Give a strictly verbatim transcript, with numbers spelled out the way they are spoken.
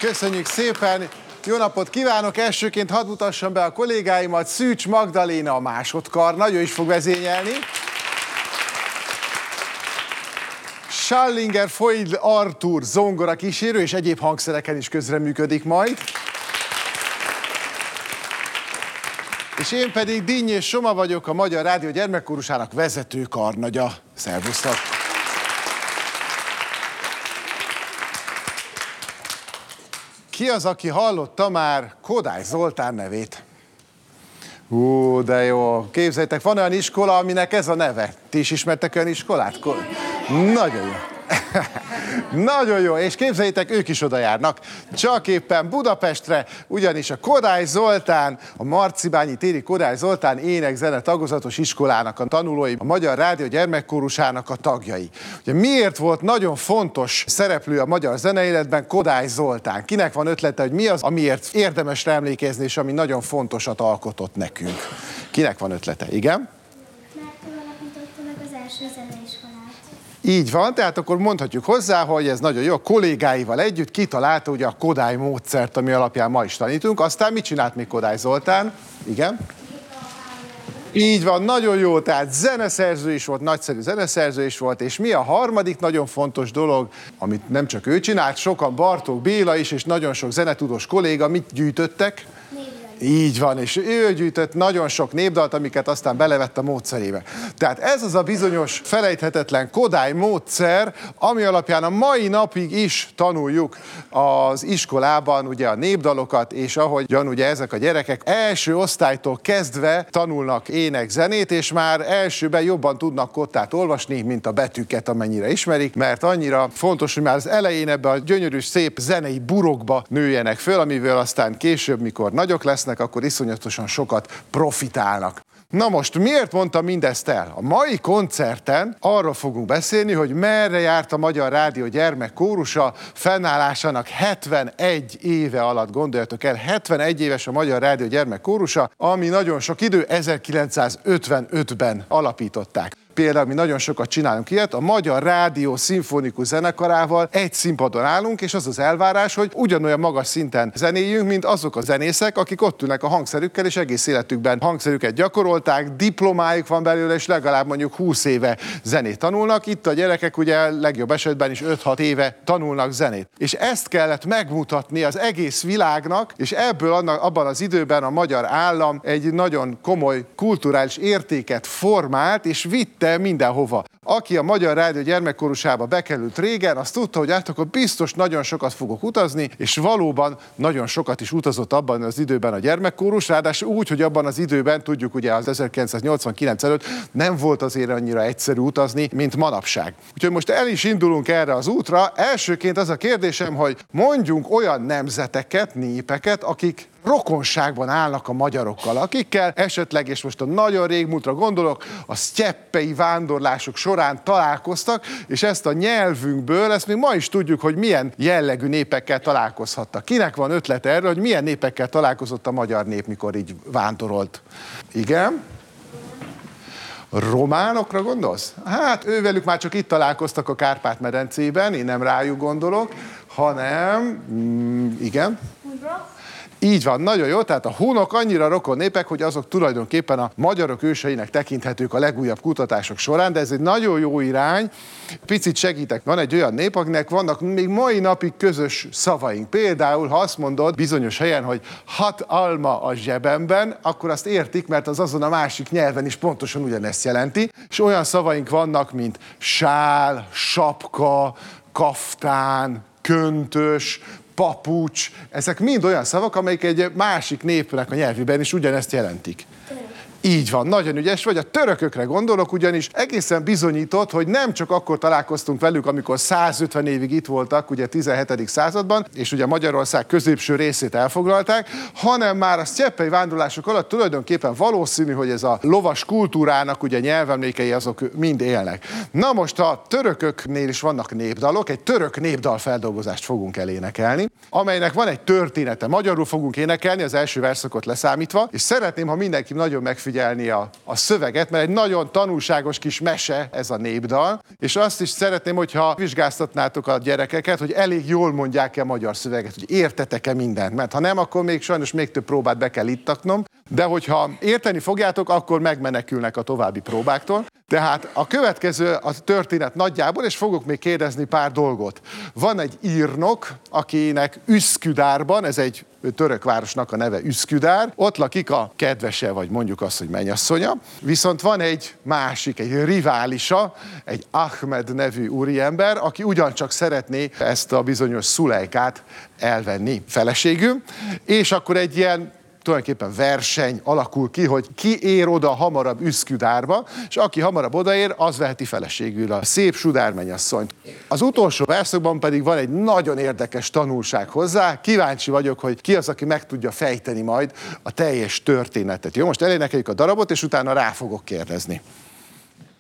Köszönjük szépen! Jó napot kívánok! Elsőként hadd mutassam be a kollégáimat. Szűcs Magdaléna a másodkar, nagyon is fog vezényelni. Schallinger Foidl Artur zongora kísérő és egyéb hangszereken is közreműködik majd. És én pedig Dinnyés Soma vagyok, a Magyar Rádió gyermekkórusának vezető karnagya. Szervusztok! Ki az, aki hallotta már Kodály Zoltán nevét? Hú, de jó. Képzeljétek, van olyan iskola, aminek ez a neve. Ti is ismertek olyan iskolát? Nagyon jó. Nagyon jó, és képzeljétek, ők is oda járnak. Csak éppen Budapestre, ugyanis a Kodály Zoltán, a Marcibányi téri Kodály Zoltán ének-zene tagozatos iskolának a tanulói, a Magyar Rádió gyermekkórusának a tagjai. Ugye miért volt nagyon fontos szereplő a magyar zeneéletben Kodály Zoltán? Kinek van ötlete, hogy mi az, amiért érdemes rá emlékezni, és ami nagyon fontosat alkotott nekünk? Kinek van ötlete? Igen? Mert ő alapította meg az első zeneiskolát. Így van, tehát akkor mondhatjuk hozzá, hogy ez nagyon jó, a kollégáival együtt kitalálta ugye a Kodály módszert, ami alapján ma is tanítunk. Aztán mit csinált még Kodály Zoltán? Igen? Így van, nagyon jó, tehát zeneszerző is volt, nagyszerű zeneszerző is volt, és mi a harmadik nagyon fontos dolog, amit nem csak ő csinált, sokan, Bartók Béla is, és nagyon sok zenetudós kolléga, mit gyűjtöttek? Így van, és ő gyűjtött nagyon sok népdalt, amiket aztán belevett a módszerébe. Tehát ez az a bizonyos felejthetetlen Kodály módszer, ami alapján a mai napig is tanuljuk az iskolában ugye a népdalokat, és ahogyan ugye ezek a gyerekek első osztálytól kezdve tanulnak ének-zenét, és már elsőben jobban tudnak kottát olvasni, mint a betűket, amennyire ismerik, mert annyira fontos, hogy már az elején ebbe a gyönyörű, szép zenei burokba nőjenek föl, amivel aztán később, mikor nagyok lesznek, akkor iszonyatosan sokat profitálnak. Na most, miért mondtam mindezt el? A mai koncerten arról fogunk beszélni, hogy merre járt a Magyar Rádió gyermekkórusa fennállásának hetvenegy éve alatt, gondoljatok el, hetvenegy éves a Magyar Rádió gyermekkórusa, ami nagyon sok idő, ezerkilencszázötvenötben alapították. Például mi nagyon sokat csinálunk ilyet, a Magyar Rádió Szimfonikus Zenekarával egy színpadon állunk, és az az elvárás, hogy ugyanolyan magas szinten zenéljünk, mint azok a zenészek, akik ott ülnek a hangszerükkel, és egész életükben hangszerüket gyakorolták, diplomájuk van belőle, és legalább mondjuk húsz éve zenét tanulnak. Itt a gyerekek ugye legjobb esetben is öt-hat éve tanulnak zenét. És ezt kellett megmutatni az egész világnak, és ebből annak, abban az időben a magyar állam egy nagyon komoly kulturális értéket formált, és vitt mindenhova. Aki a Magyar Rádió gyermekkórusába bekerült régen, azt tudta, hogy hát akkor biztos nagyon sokat fogok utazni, és valóban nagyon sokat is utazott abban az időben a gyermekkórus, ráadásul úgy, hogy abban az időben, tudjuk ugye az ezerkilencszáznyolcvankilenc előtt nem volt azért annyira egyszerű utazni, mint manapság. Úgyhogy most el is indulunk erre az útra. Elsőként az a kérdésem, hogy mondjunk olyan nemzeteket, népeket, akik rokonságban állnak a magyarokkal, akikkel esetleg, és most a nagyon régmúltra gondolok, a sztyeppei vándorlások során találkoztak, és ezt a nyelvünkből, ezt még ma is tudjuk, hogy milyen jellegű népekkel találkozhattak. Kinek van ötlete erről, hogy milyen népekkel találkozott a magyar nép, mikor így vándorolt? Igen? Románokra gondolsz? Hát ővelük már csak itt találkoztak a Kárpát-medencében, én nem rájuk gondolok, hanem, mm, igen? Így van, nagyon jó, tehát a hunok annyira rokon népek, hogy azok tulajdonképpen a magyarok őseinek tekinthetők a legújabb kutatások során, de ez egy nagyon jó irány. Picit segítek, van egy olyan nép, akinek vannak még mai napig közös szavaink. Például, ha azt mondod bizonyos helyen, hogy hat alma a zsebemben, akkor azt értik, mert az azon a másik nyelven is pontosan ugyanezt jelenti. És olyan szavaink vannak, mint sál, sapka, kaftán, köntös, papucs, ezek mind olyan szavak, amelyek egy másik népnek a nyelvében is ugyanezt jelentik. Így van, nagyon ügyes vagy. A törökökre gondolok, ugyanis egészen bizonyított, hogy nem csak akkor találkoztunk velük, amikor százötven évig itt voltak, ugye tizenhetedik században, és ugye Magyarország középső részét elfoglalták, hanem már a sztyeppei vándorlások alatt tulajdonképpen valószínű, hogy ez a lovas kultúrának ugye nyelvemlékei azok mind élnek. Na most a törököknél is vannak népdalok, egy török népdalfeldolgozást fogunk elénekelni, amelynek van egy története. Magyarul fogunk énekelni, az első verszakot leszámítva, és szeretném, ha mindenki nagyon megfigyel, megfigyelni a, a szöveget, mert egy nagyon tanulságos kis mese ez a népdal, és azt is szeretném, hogyha vizsgáztatnátok a gyerekeket, hogy elég jól mondják-e a magyar szöveget, hogy értetek-e mindent, mert ha nem, akkor még sajnos még több próbát be kell ittaknom, de hogyha érteni fogjátok, akkor megmenekülnek a további próbáktól. Tehát a következő a történet nagyjából, és fogok még kérdezni pár dolgot. Van egy írnok, akinek Üszküdárban, ez egy török városnak a neve Üszküdár, ott lakik a kedvese, vagy mondjuk azt, hogy mennyasszonya. Viszont van egy másik, egy riválisa, egy Ahmed nevű úriember, aki ugyancsak szeretné ezt a bizonyos Szulejkát elvenni feleségül, és akkor egy ilyen tulajdonképpen verseny alakul ki, hogy ki ér oda hamarabb Üszküdárba, és aki hamarabb odaér, az veheti feleségül a szép Sudár mennyasszonyt. Az utolsó verszakban pedig van egy nagyon érdekes tanulság hozzá. Kíváncsi vagyok, hogy ki az, aki meg tudja fejteni majd a teljes történetet. Jó, most elénekeljük a darabot, és utána rá fogok kérdezni.